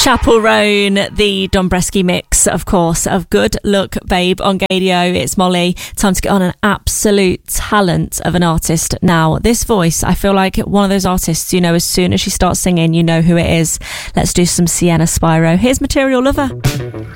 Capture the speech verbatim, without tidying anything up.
Chapel Roan, the Dombresky mix, of course, of Good Luck Babe on Gadio. It's Molly. Time to get on an absolute talent of an artist now. This voice, I feel like one of those artists, you know, as soon as she starts singing, you know who it is. Let's do some Sienna Spyro. Here's Material Lover.